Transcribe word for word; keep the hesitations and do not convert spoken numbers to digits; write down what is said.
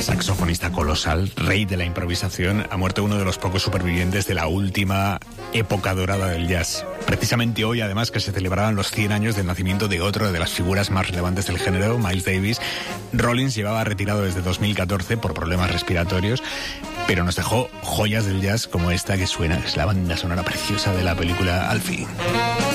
saxofonista colosal, rey de la improvisación, ha muerto uno de los pocos supervivientes de la última época dorada del jazz. Precisamente hoy, además, que se celebraban los cien años del nacimiento de otro de las figuras más relevantes del género, Miles Davis. Rollins llevaba retirado desde dos mil catorce por problemas respiratorios, pero nos dejó joyas del jazz como esta que suena, es la banda sonora preciosa de la película Alfie.